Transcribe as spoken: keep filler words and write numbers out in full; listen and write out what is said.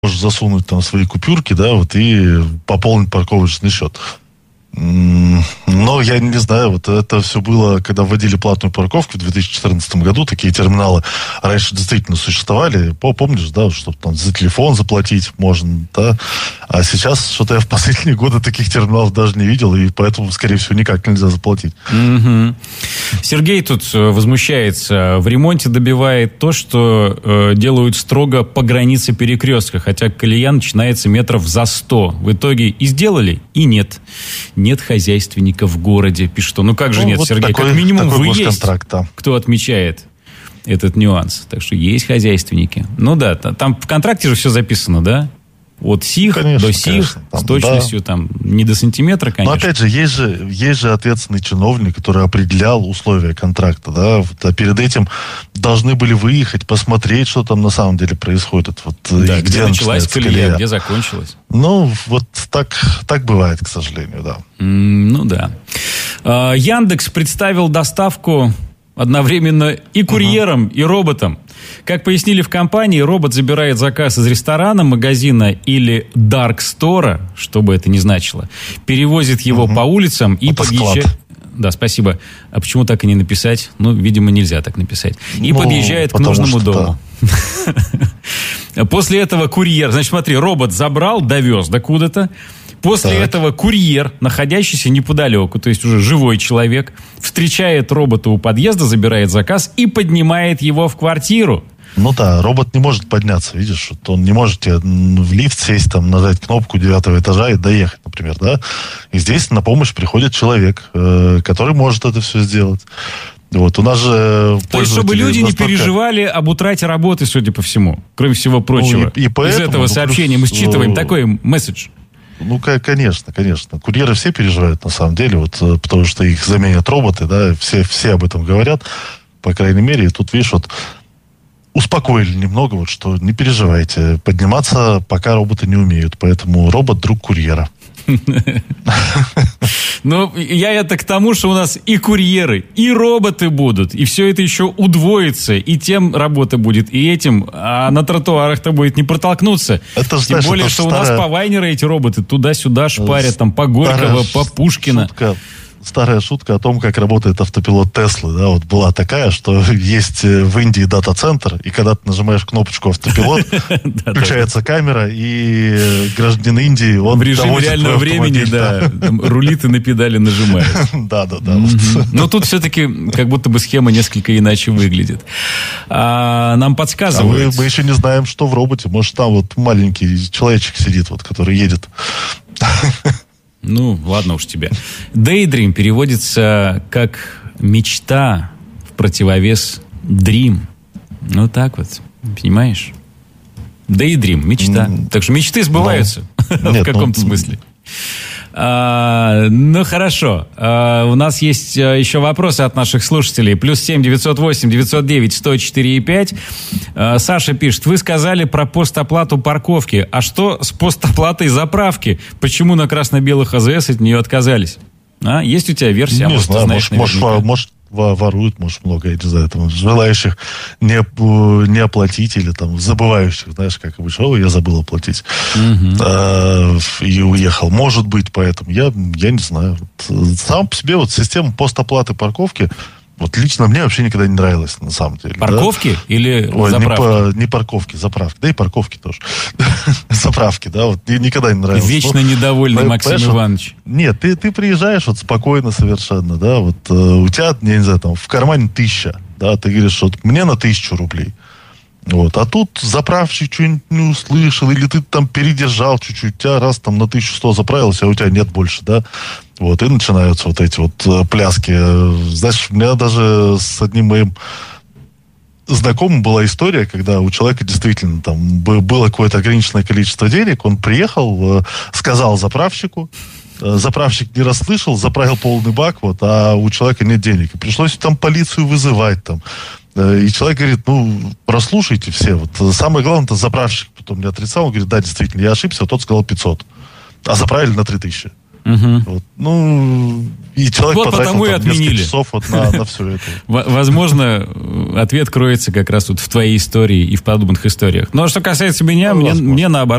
можешь засунуть там свои купюрки, да, вот, и пополнить парковочный счет. Но я не знаю, вот это все было, когда вводили платную парковку в две тысячи четырнадцатом году, такие терминалы раньше действительно существовали. Помнишь, да, чтобы там за телефон заплатить можно, да, а сейчас что-то я в последние годы таких терминалов даже не видел, и поэтому, скорее всего, никак нельзя заплатить. Mm-hmm. Сергей тут возмущается, в ремонте добивает то, что э, делают строго по границе перекрестка, хотя колея начинается метров за сто. В итоге и сделали, и нет. Нет хозяйственника в городе. Пишет он. Ну как же ну, нет, вот Сергей? Такой, как минимум вы есть, да. кто отмечает этот нюанс. Так что есть хозяйственники. Ну да, там в контракте же все записано, да? От сих конечно, до сих, конечно, там, с точностью да. там, не до сантиметра, конечно. Но опять же, есть же, есть же ответственный чиновник, который определял условия контракта, да, вот, а перед этим должны были выехать, посмотреть, что там на самом деле происходит. Вот, да, и где, где началась колея, где закончилась. Ну, вот так, так бывает, к сожалению, да. Mm, ну да. А, Яндекс представил доставку одновременно и курьером, uh-huh. и роботом. Как пояснили в компании, робот забирает заказ из ресторана, магазина или дарк-стора, что бы это ни значило, перевозит его uh-huh. по улицам и подъезжает... Да, спасибо. А почему так и не написать? Ну, видимо, нельзя так написать. И ну, подъезжает к нужному дому. Да. После этого курьер... Значит, смотри, робот забрал, довез до куда-то. После так. этого курьер, находящийся неподалеку, то есть уже живой человек, встречает робота у подъезда, забирает заказ и поднимает его в квартиру. Ну да, робот не может подняться, видишь, вот он не может тебе в лифт сесть, там, нажать кнопку девятого этажа и доехать, например, да. И здесь на помощь приходит человек, э, который может это все сделать. Вот, у нас же То есть, чтобы люди настолько... не переживали об утрате работы, судя по всему, кроме всего прочего. Ну, и, и поэтому, из этого сообщения ну, плюс, мы считываем ну, такой месседж. Ну, конечно, конечно. Курьеры все переживают, на самом деле, вот, потому что их заменят роботы, да, все, все об этом говорят, по крайней мере, и тут, видишь, вот, успокоили немного, вот, что не переживайте, подниматься пока роботы не умеют, поэтому робот — друг курьера. Ну, я это к тому, что у нас и курьеры, и роботы будут, и все это еще удвоится, и тем работа будет, и этим, а на тротуарах-то будет не протолкнуться. Это, Тем знаешь, более, что старая... у нас по Вайнеру эти роботы туда-сюда шпарят, там, по Горького, по Пушкина. Шутка. Старая шутка о том, как работает автопилот Теслы, да, вот была такая, что есть в Индии дата-центр, и когда ты нажимаешь кнопочку автопилот, включается камера, и гражданин Индии, он в режиме реального времени, да, рулит и на педали нажимает. Да, да, да. Но тут все-таки как будто бы схема несколько иначе выглядит. Нам подсказывают. Мы еще не знаем, что в роботе. Может, там вот маленький человечек сидит, вот, который едет. Ну, ладно уж тебе. Daydream переводится как мечта в противовес dream. Ну, так вот, понимаешь? Daydream, мечта. Mm. Так что мечты сбываются no. в каком-то no. смысле. А, ну, хорошо. А, у нас есть а, еще вопросы от наших слушателей. Плюс семь девятьсот восемь девятьсот девять сто четыре и пять. А, Саша пишет. Вы сказали про постоплату парковки. А что с постоплатой заправки? Почему на красно-белых АЗС от нее отказались? А? Есть у тебя версия? Не а знаю, может, может, может воруют, может, много, я не знаю, там, желающих не, не оплатить или там забывающих, знаешь, как обычно, я забыл оплатить uh-huh. а, и уехал. Может быть, поэтому я, я не знаю. Вот, сам по себе вот система постоплаты парковки, вот лично мне вообще никогда не нравилась, на самом деле. Парковки да? или Ой, заправки? Не, по, не парковки, заправки. Да и парковки тоже. Заправки, да, вот никогда не нравилось. Вечно ну, недовольный Максим Иванович. Нет, ты, ты приезжаешь вот спокойно совершенно, да, вот э, у тебя, я не знаю, там, в кармане тысяча, да, ты говоришь, вот мне на тысячу рублей. Вот, а тут заправщик что-нибудь не услышал, или ты там передержал чуть-чуть, тебя раз там на тысячу сто заправился, а у тебя нет больше, да. Вот, и начинаются вот эти вот э, пляски. Знаешь, у меня даже с одним моим знакомым была история, когда у человека действительно там было какое-то ограниченное количество денег, он приехал, э, сказал заправщику, э, заправщик не расслышал, заправил полный бак, вот, а у человека нет денег. И пришлось там полицию вызывать, там. И человек говорит, ну, прослушайте все. Вот самое главное, это заправщик потом не отрицал. Он говорит, да, действительно, я ошибся, а тот сказал пятьсот. А заправили на три тысячи. Угу. Вот. Ну, и человек вот потратил и там, отменили. несколько часов вот на, на все это. Возможно, ответ кроется как раз вот в твоей истории и в подобных историях. Но что касается меня, ну, мне, мне наоборот.